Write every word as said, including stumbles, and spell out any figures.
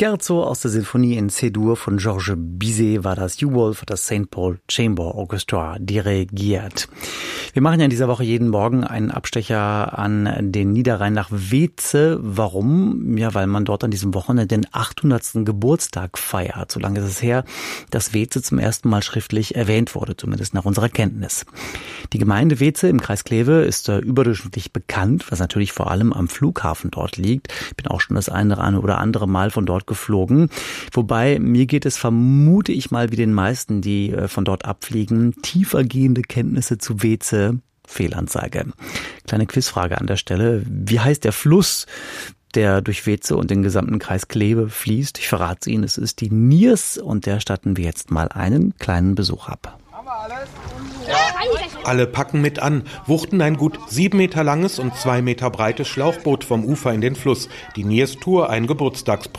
Scherzo aus der Sinfonie in C-Dur von Georges Bizet war das. Hugh Wolf hat das Saint Paul Chamber Orchestra dirigiert. Wir machen ja in dieser Woche jeden Morgen einen Abstecher an den Niederrhein nach Weeze. Warum? Ja, weil man dort an diesem Wochenende den achthundertsten Geburtstag feiert. So lange ist es her, dass Weeze zum ersten Mal schriftlich erwähnt wurde, zumindest nach unserer Kenntnis. Die Gemeinde Weeze im Kreis Kleve ist äh, überdurchschnittlich bekannt, was natürlich vor allem am Flughafen dort liegt. Ich bin auch schon das eine oder andere Mal von dort geflogen. Wobei, mir geht es, vermute ich mal, wie den meisten, die äh, von dort abfliegen, tiefergehende Kenntnisse zu Weeze, Fehlanzeige. Kleine Quizfrage an der Stelle. Wie heißt der Fluss, der durch Weeze und den gesamten Kreis Kleve fließt? Ich verrate es Ihnen, es ist die Niers und der statten wir jetzt mal einen kleinen Besuch ab. Haben wir alles? Alle packen mit an, wuchten ein gut sieben Meter langes und zwei Meter breites Schlauchboot vom Ufer in den Fluss. Die Niers Tour, ein Geburtstagsprojekt.